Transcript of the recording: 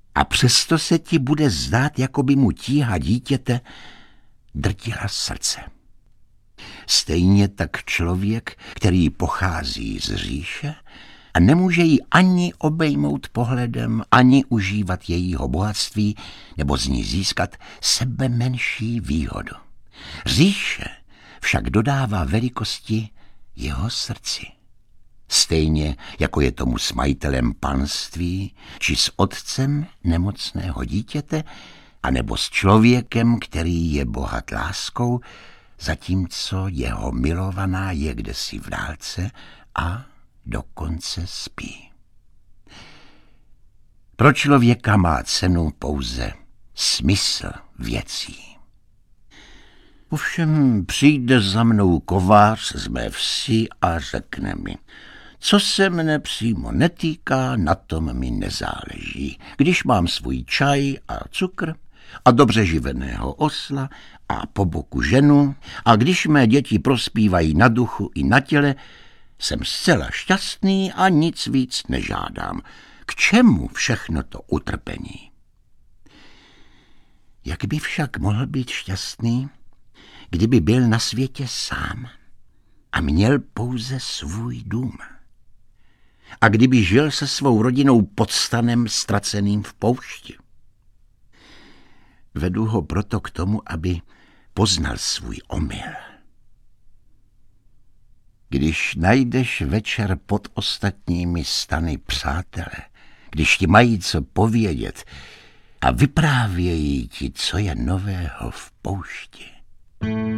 A přesto se ti bude zdát, jako by mu tíha dítěte drtila srdce. Stejně tak člověk, který pochází z říše a nemůže ji ani obejmout pohledem, ani užívat jejího bohatství, nebo z ní získat sebe menší výhodu. Říše však dodává velikosti jeho srdci. Stejně jako je tomu s majitelem panství, či s otcem nemocného dítěte, anebo s člověkem, který je bohat láskou, zatímco jeho milovaná je kdesi v dálce a dokonce spí. Pro člověka má cenu pouze smysl věcí. Ovšem přijde za mnou kovář z mé vsi a řekne mi: co se mne přímo netýká, na tom mi nezáleží. Když mám svůj čaj a cukr a dobře živeného osla a po boku ženu a když mé děti prospívají na duchu i na těle, jsem zcela šťastný a nic víc nežádám. K čemu všechno to utrpení? Jak by však mohl být šťastný, kdyby byl na světě sám a měl pouze svůj dům? A kdyby žil se svou rodinou pod stanem ztraceným v poušti? Vedu ho proto k tomu, aby poznal svůj omyl. Když najdeš večer pod ostatními stany přátele, když ti mají co povědět a vyprávějí ti, co je nového v poušti,